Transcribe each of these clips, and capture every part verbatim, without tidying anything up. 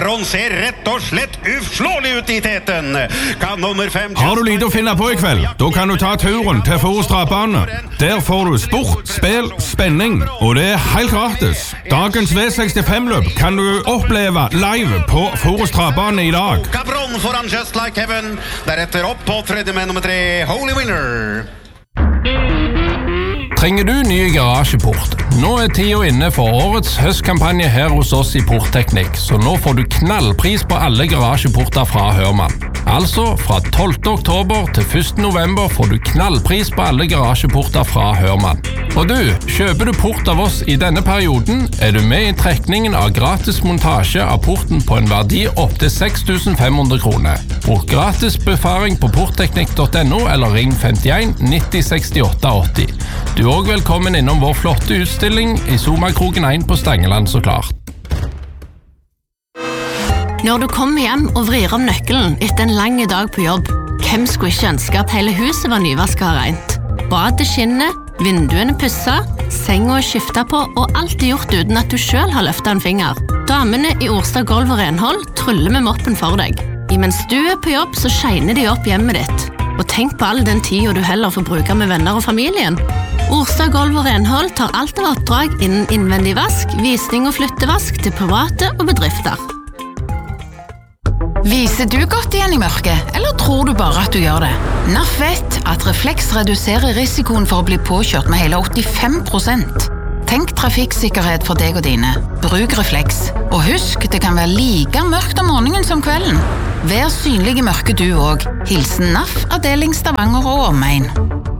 Cabron ser rett og slett uslåelig ut i teten. Kan nummer fem... Har du lite å finne på i kveld? Da kan du ta turen til Forus Travbane. Der får du sport, spill, spenning, og det er helt gratis. Dagens V sekstifem-løp kan du oppleve live på Forus Travbane i dag. Cabron foran Just Like Heaven. Deretter opp på tredje med nummer tre, Holy Winner. Trenger du ny garasjeport? Nå er tida inne for årets høstkampanje her hos oss i Portteknikk, så nå får du knallpris på alle garasjeporter fra Hørmann. Altså, fra tolvte oktober til første november får du knallpris på alle garasjeporter fra Hørmann. Og du, kjøper du port av oss i denne perioden, er du med i trekningen av gratis montasje av porten på en verdi opp til seks tusen fem hundre kroner. Bruk gratis befaring på portteknikk punktum no eller ring femtien nitti sekstiåtte åtti. Du er også velkommen innom vår flotte utstilling i Somakroken én på Stangeland, så klart. Når du kommer hjem og vrir om nøkkelen etter en lang dag på jobb, hvem skulle ikke ønske at hele huset var nyvasket og rent? Badet skinner, vinduene pusset, senga er skiftet på, og alt er gjort uten at du selv har løftet en finger. Damene i Orstad Golv og Renhold tryller med moppen for deg. Imens du er på jobb, så skjeiner de opp hjemmet ditt. Og tenk på all den tiden du heller får bruke med venner og familien. Orstad Golv og Renhold tar alt av oppdrag innen innvendig vask, visning og flyttevask til private og bedrifter. Viser du godt igjen i mørket, eller tror du bare at du gjør det? N A F vet at refleks reduserer risikoen for å bli påkjørt med hele åttifem prosent. Tenk trafikksikkerhet for deg og dine. Bruk refleks. Og husk, det kan være like mørkt om morgenen som kvelden. Vær synlig i mørket du også. Hilsen N A F, avdeling Stavanger og omegn.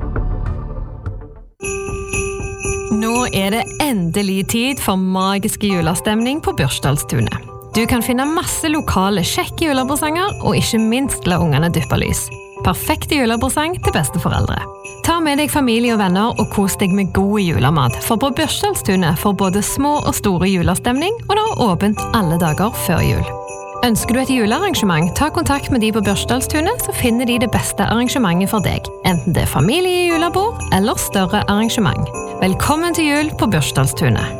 Nå er det endelig tid for magiske julestemning på Børsdalstunet. Du kan finne masse lokale kjekke juleborsanger, og ikke minst la ungene dyppe lys. Perfekte julebordsang til beste foreldre. Ta med deg familie og venner og kos deg med god julemat, for på Børsdalstunet får både små og store julestemning, og det er åpent alle dager før jul. Ønsker du et julearrangement, ta kontakt med de på Børsdalstunet, så finner de det beste arrangementet for deg. Enten det er familie i julebord eller større arrangement. Velkommen til jul på Børsdalstunet.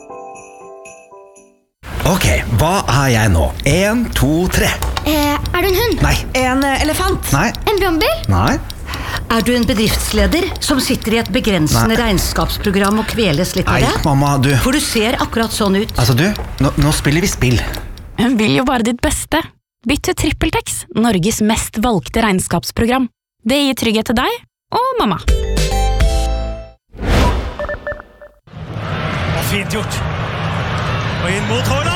Ok, hva er jeg nå? En, to, tre. Eh, er du en hund? Nei. En uh, elefant? Nei. En brannbil? Nei. Er du en bedriftsleder som sitter i et begrensende Nei. regnskapsprogram og kveles litt av det? Nei, mamma, du... For du ser akkurat sånn ut. Altså, du, nå, nå spiller vi spill. Hun vil jo bare ditt beste. Bytt til TrippelTex, Norges mest valgte regnskapsprogram. Det gir trygghet til deg og mamma. Og fint gjort. Og inn mot Håland.